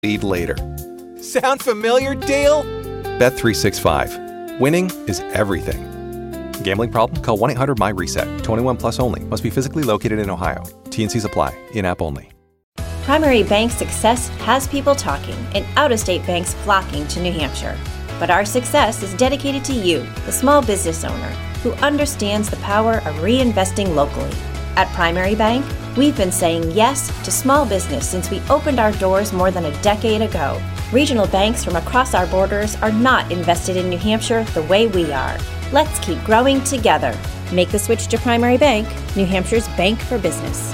lead later. Sound familiar, Dale? Bet365. Winning is everything. Gambling problem? Call 1-800-MY-RESET. 21 plus only. Must be physically located in Ohio. T&Cs apply. In-app only. Primary Bank success has people talking and out-of-state banks flocking to New Hampshire. But our success is dedicated to you, the small business owner, who understands the power of reinvesting locally. At Primary Bank, we've been saying yes to small business since we opened our doors more than a decade ago. Regional banks from across our borders are not invested in New Hampshire the way we are. Let's keep growing together. Make the switch to Primary Bank, New Hampshire's bank for business.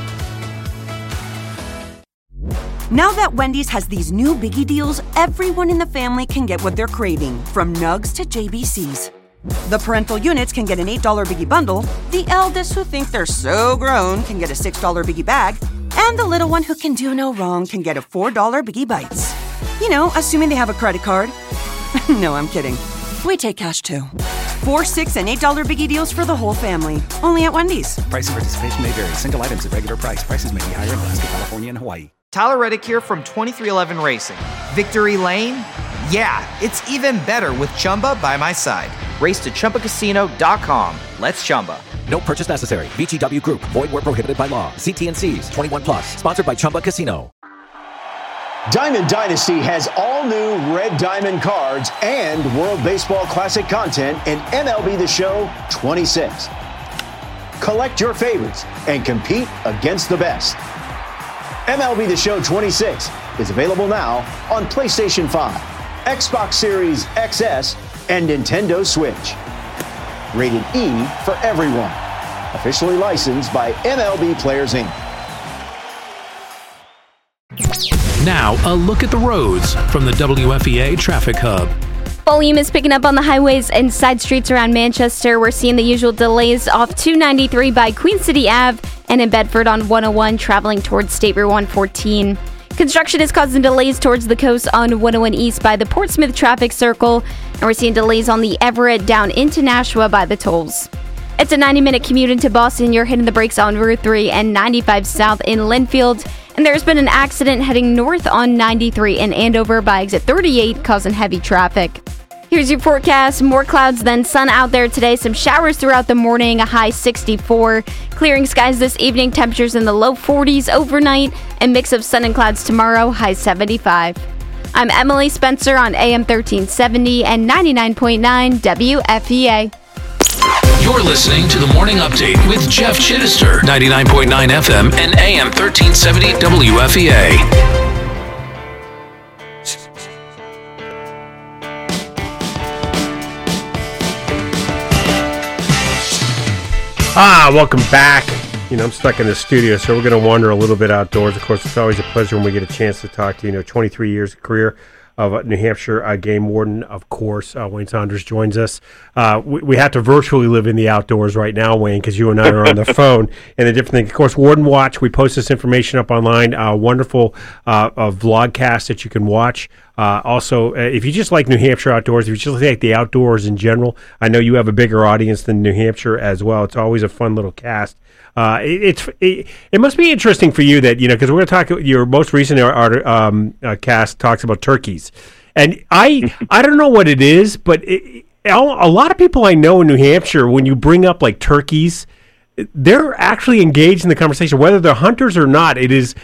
Now that Wendy's has these new biggie deals, everyone in the family can get what they're craving, from nugs to JBCs. The parental units can get an $8 biggie bundle, the eldest who think they're so grown can get a $6 biggie bag, and the little one who can do no wrong can get a $4 biggie bites. You know, assuming they have a credit card. No, I'm kidding. We take cash too. $4, $6, and $8 biggie deals for the whole family. Only at Wendy's. Price and participation may vary. Single items at regular price. Prices may be higher in Alaska, California, and Hawaii. Tyler Reddick here from 2311 Racing. Victory Lane? Yeah, it's even better with Chumba by my side. Race to ChumbaCasino.com. Let's Chumba. No purchase necessary. VGW Group. Void where prohibited by law. See T&Cs. 21 plus. Sponsored by Chumba Casino. Diamond Dynasty has all new Red Diamond cards and World Baseball Classic content in MLB The Show 26. Collect your favorites and compete against the best. MLB The Show 26 is available now on PlayStation 5, Xbox Series XS, and Nintendo Switch. Rated E for everyone. Officially licensed by MLB Players Inc. Now, a look at the roads from the WFEA Traffic Hub. Volume is picking up on the highways and side streets around Manchester. We're seeing the usual delays off 293 by Queen City Ave and in Bedford on 101 traveling towards State Route 114. Construction is causing delays towards the coast on 101 East by the Portsmouth traffic circle, and we're seeing delays on the Everett down into Nashua by the tolls. It's a 90-minute commute into Boston. You're hitting the brakes on Route 3 and 95 South in Linfield. And there's been an accident heading north on 93 in Andover by exit 38, causing heavy traffic. Here's your forecast. More clouds than sun out there today. Some showers throughout the morning, a high 64. Clearing skies this evening, temperatures in the low 40s overnight, and mix of sun and clouds tomorrow, high 75. I'm Emily Spencer on AM 1370 and 99.9 WFEA. You're listening to the Morning Update with Jeff Chittister, 99.9 FM and AM 1370 WFEA. Welcome back. I'm stuck in the studio, so we're going to wander a little bit outdoors. Of course, it's always a pleasure when we get a chance to talk to 23 years of career of New Hampshire game warden, of course. Wayne Saunders joins us. We have to virtually live in the outdoors right now, Wayne, because you and I are on the phone and the different things. Of course, Warden Watch, we post this information up online. Wonderful vlogcast that you can watch. Also, if you just like New Hampshire outdoors, if you just like the outdoors in general, I know you have a bigger audience than New Hampshire as well. It's always a fun little cast. It must be interesting for you that, because we're going to talk, your most recent cast talks about turkeys. And I don't know what it is, but a lot of people I know in New Hampshire, when you bring up like turkeys, they're actually engaged in the conversation, whether they're hunters or not. It is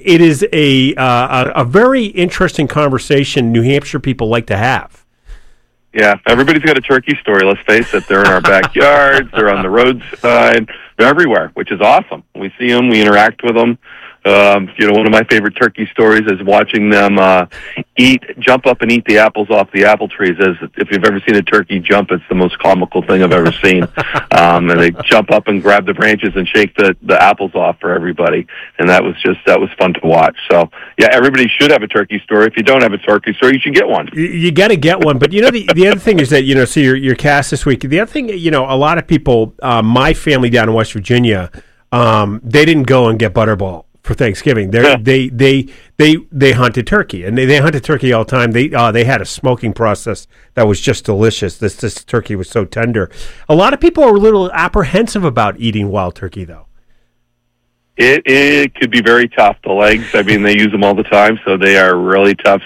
a very interesting conversation New Hampshire people like to have. Yeah, everybody's got a turkey story, let's face it. They're in our backyards, they're on the roadside, they're everywhere, which is awesome. We see them, we interact with them. One of my favorite turkey stories is watching them jump up and eat the apples off the apple trees. As if you've ever seen a turkey jump, it's the most comical thing I've ever seen. And they jump up and grab the branches and shake the apples off for everybody. And that was fun to watch. So yeah, everybody should have a turkey story. If you don't have a turkey story, you should get one. You got to get one. But the other thing is that so your cast this week. The other thing, a lot of people, my family down in West Virginia, they didn't go and get Butterball for Thanksgiving. They hunted turkey, and they hunted turkey all the time. They had a smoking process that was just delicious. This turkey was so tender. A lot of people are a little apprehensive about eating wild turkey, though. It could be very tough. The legs, I mean, they use them all the time, so they are really tough.